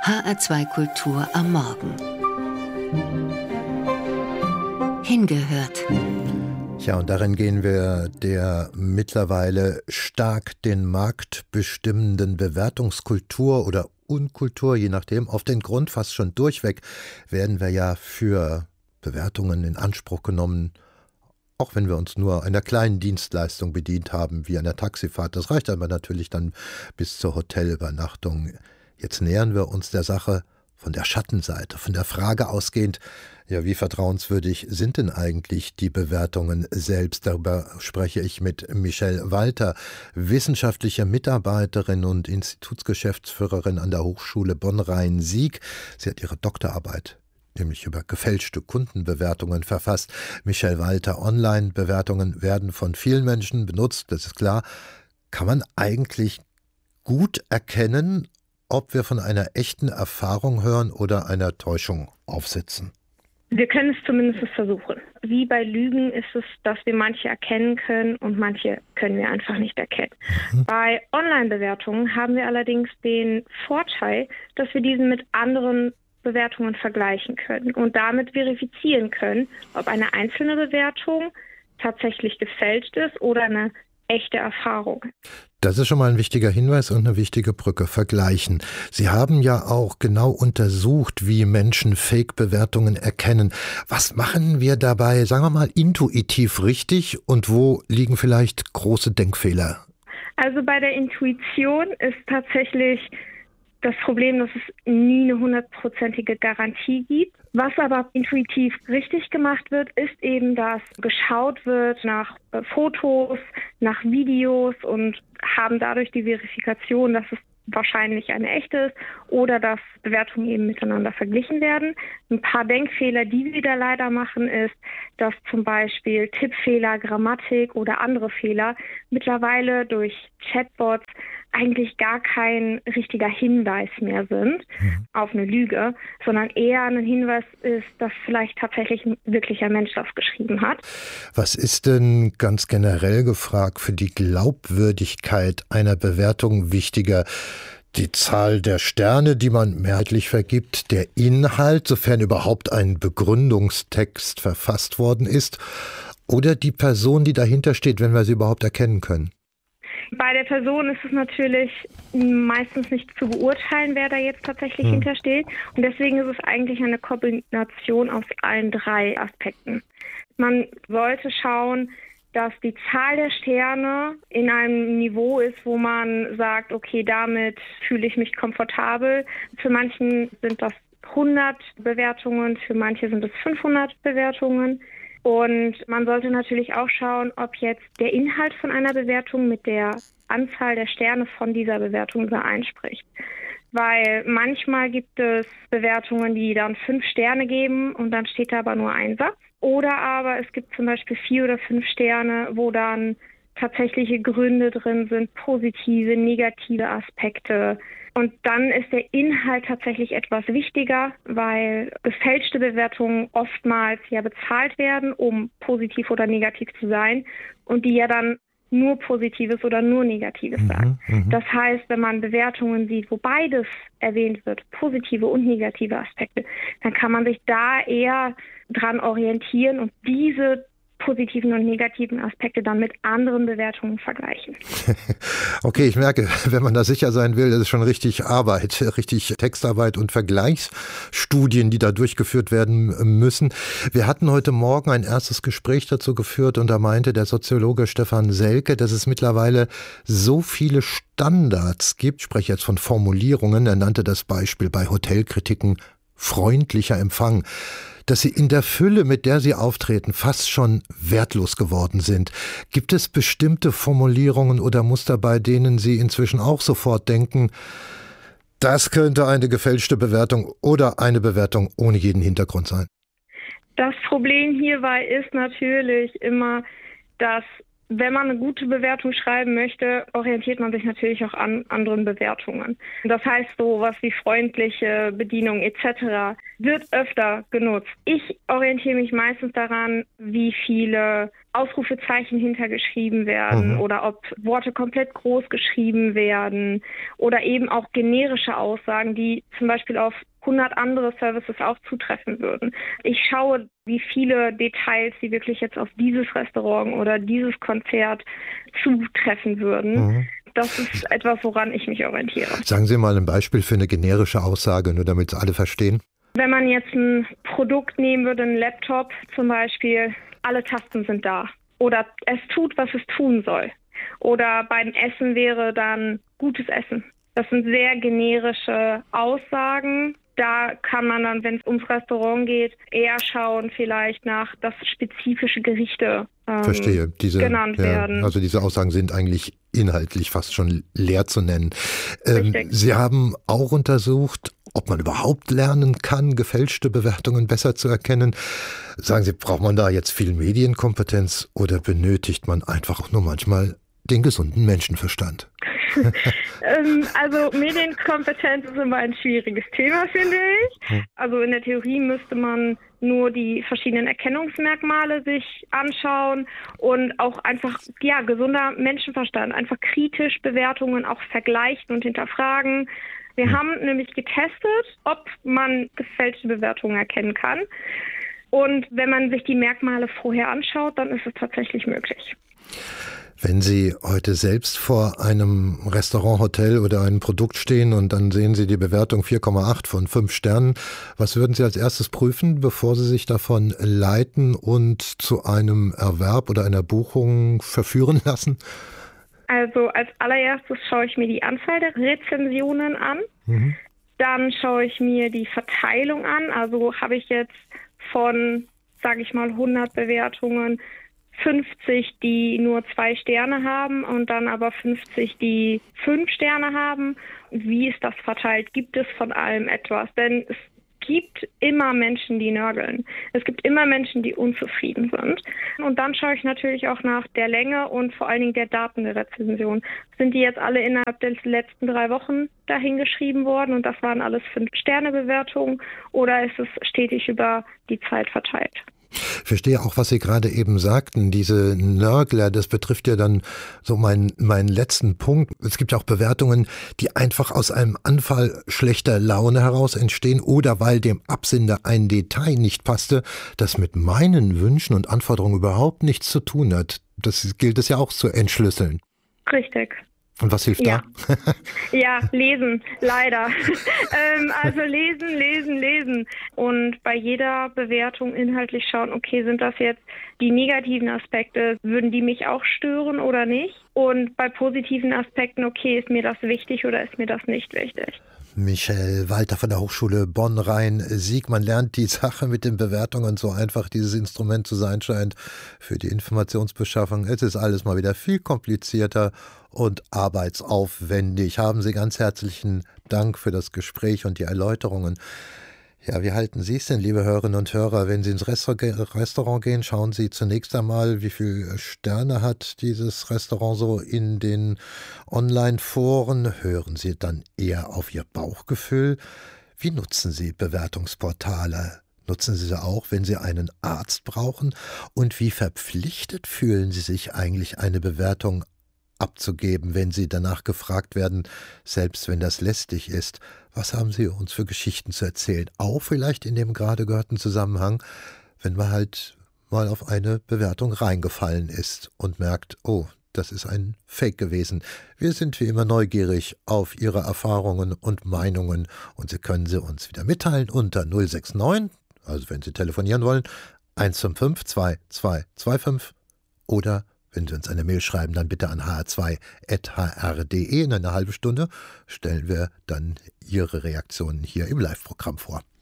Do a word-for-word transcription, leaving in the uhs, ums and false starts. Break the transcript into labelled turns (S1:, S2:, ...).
S1: H R zwei Kultur am Morgen. Hingehört.
S2: Ja, und darin gehen wir der mittlerweile stark den Markt bestimmenden Bewertungskultur oder Unkultur, je nachdem, auf den Grund. Fast schon durchweg werden wir ja für Bewertungen in Anspruch genommen, auch wenn wir uns nur einer kleinen Dienstleistung bedient haben, wie einer Taxifahrt. Das reicht aber natürlich dann bis zur Hotelübernachtung. Jetzt nähern wir uns der Sache von der Schattenseite, von der Frage ausgehend, ja, wie vertrauenswürdig sind denn eigentlich die Bewertungen selbst? Darüber spreche ich mit Michelle Walter, wissenschaftliche Mitarbeiterin und Institutsgeschäftsführerin an der Hochschule Bonn-Rhein-Sieg. Sie hat ihre Doktorarbeit nämlich über gefälschte Kundenbewertungen verfasst. Michelle Walter, Online-Bewertungen werden von vielen Menschen benutzt, das ist klar. Kann man eigentlich gut erkennen, ob wir von einer echten Erfahrung hören oder einer Täuschung aufsitzen?
S3: Wir können es zumindest versuchen. Wie bei Lügen ist es, dass wir manche erkennen können und manche können wir einfach nicht erkennen. Mhm. Bei Online-Bewertungen haben wir allerdings den Vorteil, dass wir diesen mit anderen Bewertungen vergleichen können und damit verifizieren können, ob eine einzelne Bewertung tatsächlich gefälscht ist oder eine echte Erfahrung.
S2: Das ist schon mal ein wichtiger Hinweis und eine wichtige Brücke. Vergleichen. Sie haben ja auch genau untersucht, wie Menschen Fake-Bewertungen erkennen. Was machen wir dabei, sagen wir mal, intuitiv richtig und wo liegen vielleicht große Denkfehler?
S3: Also bei der Intuition ist tatsächlich das Problem, dass es nie eine hundertprozentige Garantie gibt. Was aber intuitiv richtig gemacht wird, ist eben, dass geschaut wird nach äh, Fotos, nach Videos und haben dadurch die Verifikation, dass es wahrscheinlich eine echte ist oder dass Bewertungen eben miteinander verglichen werden. Ein paar Denkfehler, die wir da leider machen, ist, dass zum Beispiel Tippfehler, Grammatik oder andere Fehler mittlerweile durch Chatbots eigentlich gar kein richtiger Hinweis mehr sind mhm. auf eine Lüge, sondern eher ein Hinweis ist, dass vielleicht tatsächlich ein wirklicher Mensch das geschrieben hat.
S2: Was ist denn ganz generell gefragt für die Glaubwürdigkeit einer Bewertung wichtiger? Die Zahl der Sterne, die man mehrheitlich vergibt, der Inhalt, sofern überhaupt ein Begründungstext verfasst worden ist, oder die Person, die dahinter steht, wenn wir sie überhaupt erkennen können?
S3: Bei der Person ist es natürlich meistens nicht zu beurteilen, wer da jetzt tatsächlich hm. hintersteht. Und deswegen ist es eigentlich eine Kombination aus allen drei Aspekten. Man sollte schauen, dass die Zahl der Sterne in einem Niveau ist, wo man sagt, okay, damit fühle ich mich komfortabel. Für manchen sind das hundert Bewertungen, für manche sind es fünfhundert Bewertungen. Und man sollte natürlich auch schauen, ob jetzt der Inhalt von einer Bewertung mit der Anzahl der Sterne von dieser Bewertung übereinspricht. Weil manchmal gibt es Bewertungen, die dann fünf Sterne geben und dann steht da aber nur ein Satz. Oder aber es gibt zum Beispiel vier oder fünf Sterne, wo dann tatsächliche Gründe drin sind, positive, negative Aspekte. Und dann ist der Inhalt tatsächlich etwas wichtiger, weil gefälschte Bewertungen oftmals ja bezahlt werden, um positiv oder negativ zu sein und die ja dann nur Positives oder nur Negatives
S2: mhm,
S3: sagen.
S2: Mhm.
S3: Das heißt, wenn man Bewertungen sieht, wo beides erwähnt wird, positive und negative Aspekte, dann kann man sich da eher dran orientieren und diese positiven und negativen Aspekte dann mit anderen Bewertungen vergleichen.
S2: Okay, ich merke, wenn man da sicher sein will, das ist schon richtig Arbeit, richtig Textarbeit und Vergleichsstudien, die da durchgeführt werden müssen. Wir hatten heute Morgen ein erstes Gespräch dazu geführt und da meinte der Soziologe Stefan Selke, dass es mittlerweile so viele Standards gibt, ich spreche jetzt von Formulierungen, er nannte das Beispiel bei Hotelkritiken freundlicher Empfang, dass sie in der Fülle, mit der sie auftreten, fast schon wertlos geworden sind. Gibt es bestimmte Formulierungen oder Muster, bei denen Sie inzwischen auch sofort denken, das könnte eine gefälschte Bewertung oder eine Bewertung ohne jeden Hintergrund sein?
S3: Das Problem hierbei ist natürlich immer, dass wenn man eine gute Bewertung schreiben möchte, orientiert man sich natürlich auch an anderen Bewertungen. Das heißt, so was wie freundliche Bedienung et cetera wird öfter genutzt. Ich orientiere mich meistens daran, wie viele Ausrufezeichen hintergeschrieben werden mhm. oder ob Worte komplett groß geschrieben werden oder eben auch generische Aussagen, die zum Beispiel auf hundert andere Services auch zutreffen würden. Ich schaue, wie viele Details sie wirklich jetzt auf dieses Restaurant oder dieses Konzert zutreffen würden. Mhm. Das ist etwas, woran ich mich orientiere.
S2: Sagen Sie mal ein Beispiel für eine generische Aussage, nur damit es alle verstehen.
S3: Wenn man jetzt ein Produkt nehmen würde, einen Laptop zum Beispiel, alle Tasten sind da. Oder es tut, was es tun soll. Oder beim Essen wäre dann gutes Essen. Das sind sehr generische Aussagen. Da kann man dann, wenn es ums Restaurant geht, eher schauen vielleicht nach, dass spezifische Gerichte ähm,
S2: Verstehe. Diese,
S3: genannt
S2: ja,
S3: werden.
S2: Also diese Aussagen sind eigentlich inhaltlich fast schon leer zu nennen. Ähm, Sie haben auch untersucht, ob man überhaupt lernen kann, gefälschte Bewertungen besser zu erkennen. Sagen Sie, braucht man da jetzt viel Medienkompetenz oder benötigt man einfach auch nur manchmal den gesunden Menschenverstand?
S3: ähm, also Medienkompetenz ist immer ein schwieriges Thema, finde ich. Also in der Theorie müsste man nur die verschiedenen Erkennungsmerkmale sich anschauen und auch einfach, ja, gesunder Menschenverstand, einfach kritisch Bewertungen auch vergleichen und hinterfragen. Wir hm. haben nämlich getestet, ob man gefälschte Bewertungen erkennen kann. Und wenn man sich die Merkmale vorher anschaut, dann ist es tatsächlich möglich.
S2: Wenn Sie heute selbst vor einem Restaurant, Hotel oder einem Produkt stehen und dann sehen Sie die Bewertung vier Komma acht von fünf Sternen, was würden Sie als erstes prüfen, bevor Sie sich davon leiten und zu einem Erwerb oder einer Buchung verführen lassen?
S3: Also als allererstes schaue ich mir die Anzahl der Rezensionen an. Mhm. Dann schaue ich mir die Verteilung an. Also habe ich jetzt von, sage ich mal, hundert Bewertungen fünfzig, die nur zwei Sterne haben und dann aber fünfzig, die fünf Sterne haben. Wie ist das verteilt? Gibt es von allem etwas? Denn es gibt immer Menschen, die nörgeln. Es gibt immer Menschen, die unzufrieden sind. Und dann schaue ich natürlich auch nach der Länge und vor allen Dingen der Daten der Rezension. Sind die jetzt alle innerhalb der letzten drei Wochen dahingeschrieben worden und das waren alles Fünf-Sterne-Bewertungen oder ist es stetig über die Zeit verteilt?
S2: Ich verstehe auch, was Sie gerade eben sagten, diese Nörgler, das betrifft ja dann so meinen, meinen letzten Punkt. Es gibt ja auch Bewertungen, die einfach aus einem Anfall schlechter Laune heraus entstehen oder weil dem Absender ein Detail nicht passte, das mit meinen Wünschen und Anforderungen überhaupt nichts zu tun hat. Das gilt es ja auch zu entschlüsseln.
S3: Richtig.
S2: Und was hilft
S3: ja.
S2: da?
S3: Ja, lesen, leider. ähm, also lesen, lesen, lesen. Und bei jeder Bewertung inhaltlich schauen, okay, sind das jetzt die negativen Aspekte, würden die mich auch stören oder nicht? Und bei positiven Aspekten, okay, ist mir das wichtig oder ist mir das nicht wichtig?
S2: Michael Walter von der Hochschule Bonn-Rhein-Sieg. Man lernt die Sache mit den Bewertungen, so einfach dieses Instrument zu sein scheint für die Informationsbeschaffung. Es ist alles mal wieder viel komplizierter und arbeitsaufwendig. Haben Sie ganz herzlichen Dank für das Gespräch und die Erläuterungen. Ja, wie halten Sie es denn, liebe Hörerinnen und Hörer? Wenn Sie ins Restaurant gehen, schauen Sie zunächst einmal, wie viele Sterne hat dieses Restaurant so in den Online-Foren. Hören Sie dann eher auf Ihr Bauchgefühl. Wie nutzen Sie Bewertungsportale? Nutzen Sie sie auch, wenn Sie einen Arzt brauchen? Und wie verpflichtet fühlen Sie sich eigentlich, eine Bewertung abzugeben, wenn Sie danach gefragt werden, selbst wenn das lästig ist? Was haben Sie uns für Geschichten zu erzählen? Auch vielleicht in dem gerade gehörten Zusammenhang, wenn man halt mal auf eine Bewertung reingefallen ist und merkt, oh, das ist ein Fake gewesen. Wir sind wie immer neugierig auf Ihre Erfahrungen und Meinungen und Sie können sie uns wieder mitteilen unter null sechs neun, also wenn Sie telefonieren wollen, eins fünf fünf zwei zwei zwei fünf oder wenn Sie uns eine Mail schreiben, dann bitte an h r zwei at h r punkt d e. In einer halben Stunde stellen wir dann Ihre Reaktionen hier im Live-Programm vor.